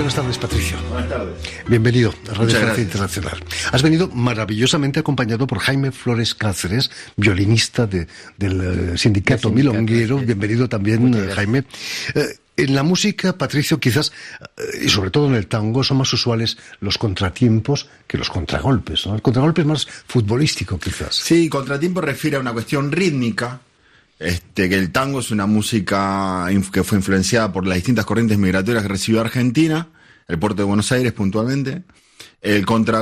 buenas tardes, Patricio. Buenas tardes. Bienvenido a Radio Francia Internacional. Has venido maravillosamente acompañado por Jaime Flores Cáceres, violinista del sindicato milonguero. Bienvenido también, Jaime. En la música, Patricio, quizás, y sobre todo en el tango, son más usuales los contratiempos que los contragolpes, ¿no? El contragolpe es más futbolístico, quizás. Sí, contratiempo refiere a una cuestión rítmica, que el tango es una música que fue influenciada por las distintas corrientes migratorias que recibió Argentina, el puerto de Buenos Aires puntualmente. El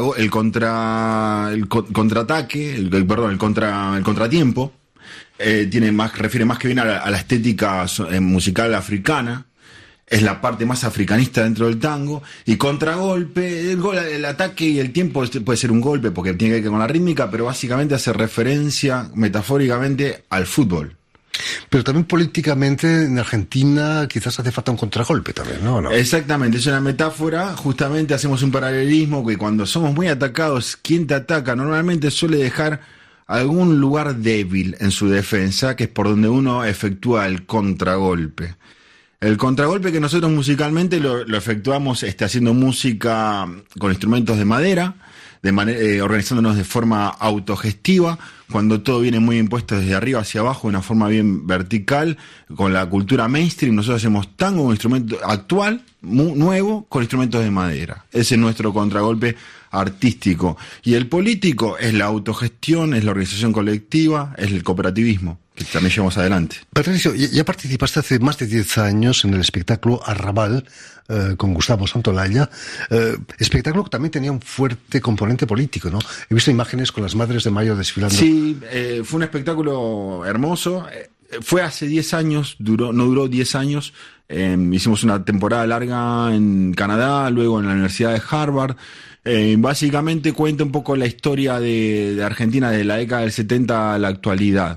contratiempo refiere más que bien a la estética musical africana, es la parte más africanista dentro del tango. Y contragolpe, el ataque y el tiempo puede ser un golpe porque tiene que ver con la rítmica, pero básicamente hace referencia metafóricamente al fútbol. Pero también políticamente en Argentina quizás hace falta un contragolpe también, ¿no? Exactamente, es una metáfora. Justamente hacemos un paralelismo que cuando somos muy atacados, quien te ataca normalmente suele dejar algún lugar débil en su defensa, que es por donde uno efectúa el contragolpe. El contragolpe que nosotros musicalmente lo efectuamos haciendo música con instrumentos de madera, organizándonos de forma autogestiva, cuando todo viene muy impuesto desde arriba hacia abajo, de una forma bien vertical, con la cultura mainstream. Nosotros hacemos tango con instrumento actual, nuevo, con instrumentos de madera. Ese es nuestro contragolpe artístico. Y el político es la autogestión, es la organización colectiva, es el cooperativismo, que también llevamos adelante. Patricio, ya participaste hace más de 10 años en el espectáculo Arrabal, con Gustavo Santolaya, espectáculo que también tenía un fuerte componente político, ¿no? He visto imágenes con las Madres de Mayo desfilando. Sí, fue un espectáculo hermoso. Fue hace 10 años, no duró 10 años. Hicimos una temporada larga en Canadá, luego en la Universidad de Harvard. Básicamente cuenta un poco la historia de Argentina de la década del 70 a la actualidad.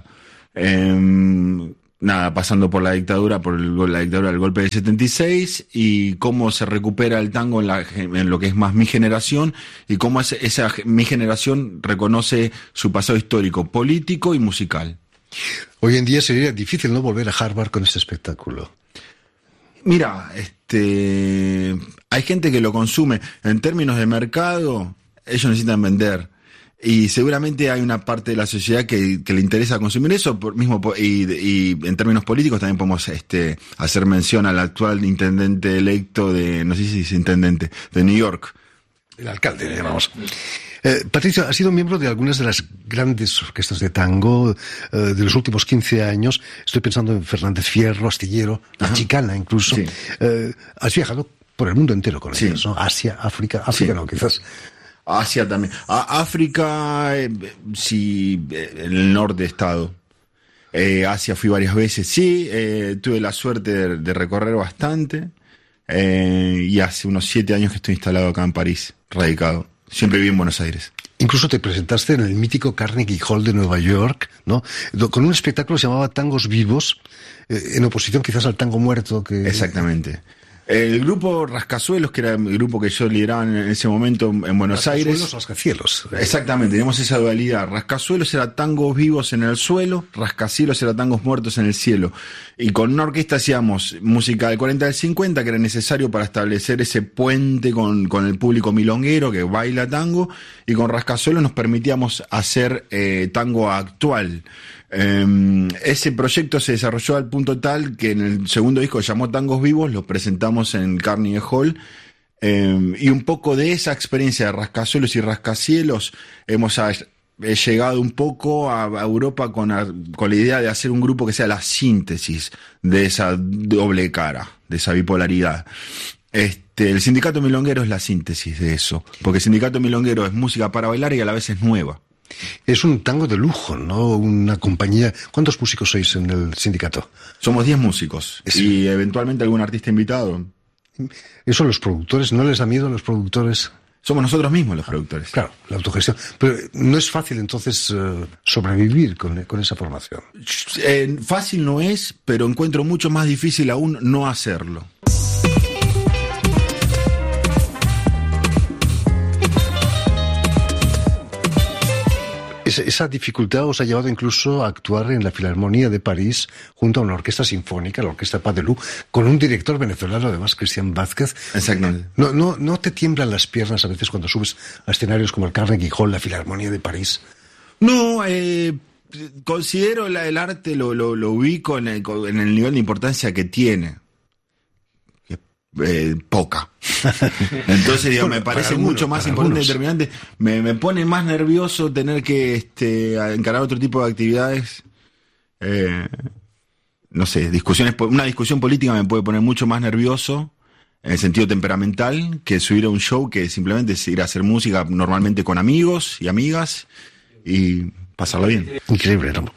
Pasando por la dictadura, del golpe del 76, y cómo se recupera el tango en lo que es más mi generación, y cómo mi generación reconoce su pasado histórico, político y musical. Hoy en día sería difícil no volver a Harvard con este espectáculo. Mira, hay gente que lo consume. En términos de mercado, ellos necesitan vender. Y seguramente hay una parte de la sociedad que le interesa consumir eso, y en términos políticos también podemos hacer mención al actual intendente electo no sé si es intendente, de New York. El alcalde, digamos. Patricio, ha sido miembro de algunas de las grandes orquestas de tango de los últimos 15 años. Estoy pensando en Fernández Fierro, Astillero, La Chicana incluso. Sí. Has viajado por el mundo entero con ellos, ¿no? Asia, África no, quizás. Asia también. África, sí, en el norte he estado. Asia fui varias veces, sí. Tuve la suerte de recorrer bastante. Y hace unos 7 años que estoy instalado acá en París, radicado. Siempre viví en Buenos Aires. Incluso te presentaste en el mítico Carnegie Hall de Nueva York, ¿no? Con un espectáculo que se llamaba Tangos Vivos, en oposición quizás al tango muerto que... Exactamente. El grupo Rascacielos, que era el grupo que yo lideraba en ese momento en Buenos Aires. Rascacielos. Exactamente, teníamos esa dualidad. Rascacielos era tangos vivos en el suelo, Rascacielos era tangos muertos en el cielo. Y con una orquesta hacíamos música del 40 al 50, que era necesario para establecer ese puente con el público milonguero que baila tango, y con Rascacielos nos permitíamos hacer tango actual. Ese proyecto se desarrolló al punto tal que en el segundo disco, que se llamó Tangos Vivos, lo presentamos en Carnegie Hall, y un poco de esa experiencia de Rascacielos y Rascacielos hemos llegado un poco a Europa con la idea de hacer un grupo que sea la síntesis de esa doble cara, de esa bipolaridad. El sindicato milonguero es la síntesis de eso, porque el sindicato milonguero es música para bailar y a la vez es nueva. Es un tango de lujo, ¿no? Una compañía. ¿Cuántos músicos sois en el sindicato? Somos 10 músicos. Y eventualmente algún artista invitado. ¿Eso los productores? ¿No les da miedo a los productores? Somos nosotros mismos los productores. Claro, la autogestión. Pero no es fácil entonces sobrevivir con esa formación. Fácil no es, pero encuentro mucho más difícil aún no hacerlo. Esa dificultad os ha llevado incluso a actuar en la Filarmonía de París junto a una orquesta sinfónica, la Orquesta Paz de Luz, con un director venezolano, además, Cristian Vázquez. Exactamente. ¿No te tiemblan las piernas a veces cuando subes a escenarios como el Carnegie Hall, la Filarmonía de París? No, considero el arte, lo ubico en el nivel de importancia que tiene. Poca. Entonces, digo, me parece mucho más importante y determinante. Me pone más nervioso tener que encarar otro tipo de actividades. No sé, una discusión política me puede poner mucho más nervioso en el sentido temperamental que subir a un show que simplemente es ir a hacer música normalmente con amigos y amigas y pasarla bien. Increíble, ¿no?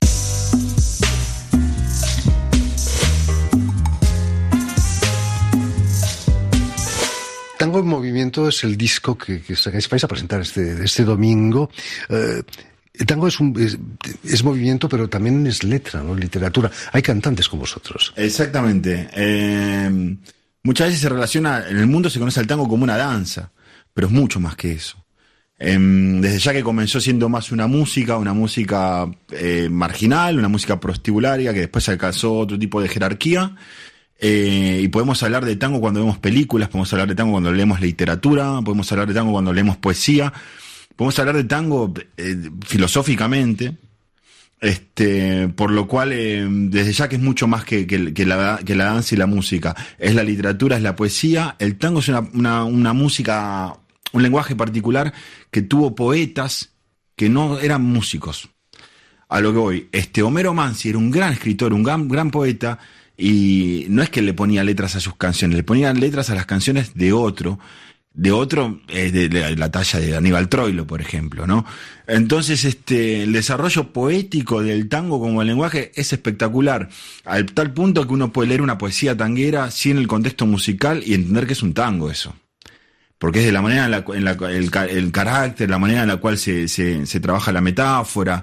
Tango en Movimiento es el disco que vais a presentar este domingo. El tango es movimiento, pero también es letra, ¿no? Literatura. Hay cantantes con vosotros. Exactamente. Muchas veces se relaciona, en el mundo se conoce al tango como una danza, pero es mucho más que eso. Desde ya que comenzó siendo más una música marginal, una música prostibularia, que después alcanzó otro tipo de jerarquía. Y podemos hablar de tango cuando vemos películas, podemos hablar de tango cuando leemos literatura, podemos hablar de tango cuando leemos poesía, podemos hablar de tango filosóficamente, por lo cual desde ya que es mucho más que la danza y la música, es la literatura, es la poesía. El tango es una música, un lenguaje particular que tuvo poetas que no eran músicos. A lo que voy, Homero Manzi era un gran escritor, un gran poeta. Y no es que le ponía letras a sus canciones, le ponía letras a las canciones de otro, de la talla de Aníbal Troilo, por ejemplo, ¿no? Entonces, el desarrollo poético del tango como el lenguaje es espectacular, al tal punto que uno puede leer una poesía tanguera sin el contexto musical y entender que es un tango eso. Porque es de la manera el carácter, la manera en la cual se trabaja la metáfora,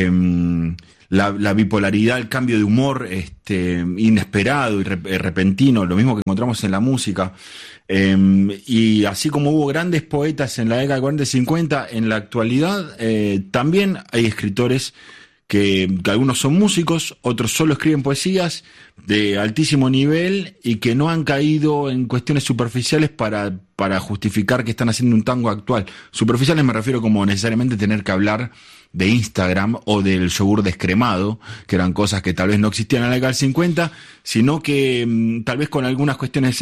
la bipolaridad, el cambio de humor inesperado y repentino, lo mismo que encontramos en la música. Y así como hubo grandes poetas en la década de 40 y 50, en la actualidad también hay escritores que algunos son músicos, otros solo escriben poesías de altísimo nivel y que no han caído en cuestiones superficiales para justificar que están haciendo un tango actual. Superficiales me refiero como necesariamente tener que hablar de Instagram o del yogur descremado, que eran cosas que tal vez no existían en la década del 50, sino que tal vez con algunas cuestiones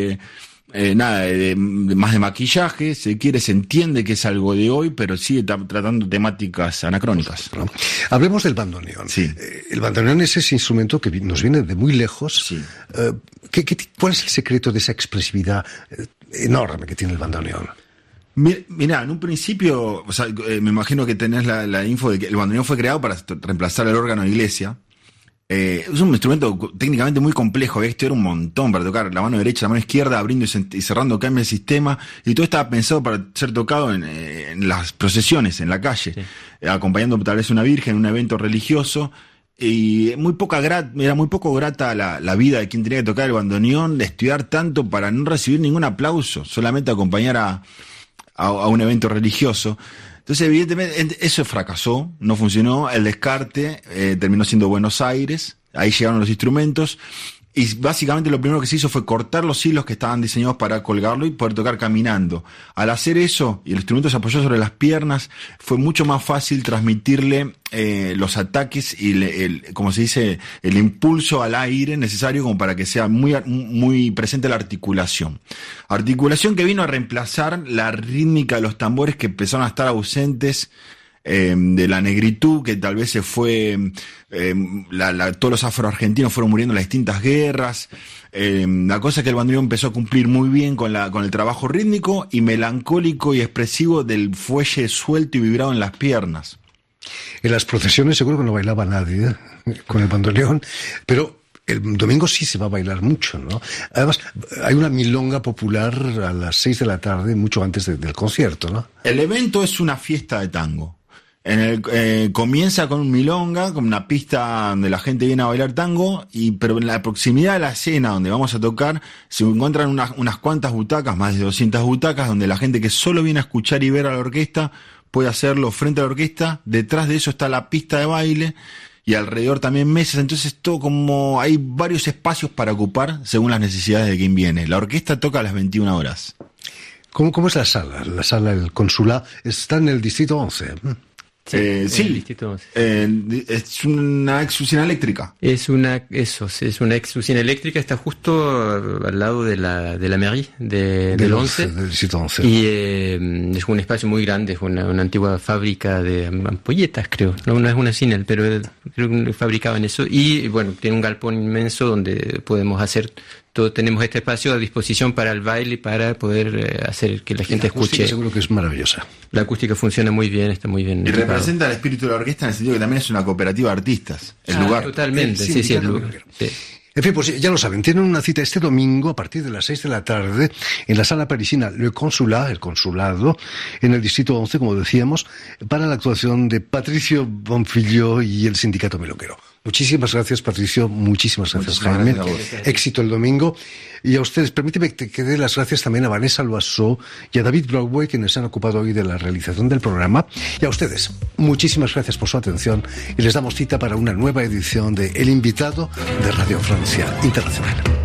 más de maquillaje, se entiende que es algo de hoy, pero sigue tratando temáticas anacrónicas. Hablemos del bandoneón. Sí. El bandoneón es ese instrumento que nos viene de muy lejos. Sí. ¿Cuál es el secreto de esa expresividad enorme que tiene el bandoneón? Mira, en un principio, me imagino que tenés la info de que el bandoneón fue creado para reemplazar el órgano de iglesia. Es un instrumento técnicamente muy complejo, había que estudiar un montón para tocar la mano derecha, la mano izquierda, abriendo y cerrando cambio el sistema, y todo estaba pensado para ser tocado en las procesiones, en la calle, sí. Acompañando tal vez una virgen en un evento religioso, y era muy poco grata la vida de quien tenía que tocar el bandoneón, de estudiar tanto para no recibir ningún aplauso, solamente acompañar a un evento religioso. Entonces, evidentemente, eso fracasó, no funcionó, el descarte terminó siendo Buenos Aires, ahí llegaron los instrumentos, y básicamente lo primero que se hizo fue cortar los hilos que estaban diseñados para colgarlo y poder tocar caminando. Al hacer eso, y el instrumento se apoyó sobre las piernas, fue mucho más fácil transmitirle los ataques y como se dice, el impulso al aire necesario como para que sea muy, muy presente la articulación. Articulación que vino a reemplazar la rítmica de los tambores que empezaron a estar ausentes de la negritud, que tal vez se fue, todos los afroargentinos fueron muriendo en las distintas guerras. La cosa es que el bandoneón empezó a cumplir muy bien con el trabajo rítmico y melancólico y expresivo del fuelle suelto y vibrado en las piernas. En las procesiones seguro que no bailaba nadie con el bandoneón, pero el domingo sí se va a bailar mucho, ¿no? Además, hay una milonga popular a las 6 de la tarde, mucho antes del concierto, ¿no? El evento es una fiesta de tango. Comienza con un milonga, con una pista donde la gente viene a bailar tango, pero en la proximidad de la escena donde vamos a tocar se encuentran unas cuantas butacas, más de 200 butacas, donde la gente que solo viene a escuchar y ver a la orquesta puede hacerlo frente a la orquesta, detrás de eso está la pista de baile y alrededor también mesas, entonces todo como hay varios espacios para ocupar según las necesidades de quien viene. La orquesta toca a las 21 horas. ¿Cómo es la sala? La sala, el consulado, está en el distrito 11. Sí, es una ex usina eléctrica. Es una ex usina eléctrica, está justo al lado de la mairie del 11. Del distrito 11. Y es un espacio muy grande, es una antigua fábrica de ampolletas, creo. No es una usina, pero creo que fabricaban eso. Y bueno, tiene un galpón inmenso donde podemos hacer todo. Tenemos este espacio a disposición para el baile y para poder hacer que la gente escuche. Seguro que es maravillosa. La acústica funciona muy bien, está muy bien. Y representa el espíritu de la orquesta en el sentido que también es una cooperativa de artistas. El lugar. Totalmente, sí, el lugar. Sí. En fin, pues ya lo saben, tienen una cita este domingo a partir de las 6 de la tarde en la sala parisina Le Consulat, el consulado, en el distrito 11, como decíamos, para la actuación de Patricio Bonfilló y el Sindicato Milonguero. Muchísimas gracias, Patricio. Muchísimas gracias, Jaime. Éxito el domingo. Y a ustedes, permíteme que dé las gracias también a Vanessa Loiseau y a David Broadway, quienes se han ocupado hoy de la realización del programa. Y a ustedes, muchísimas gracias por su atención y les damos cita para una nueva edición de El Invitado de Radio Francia Internacional.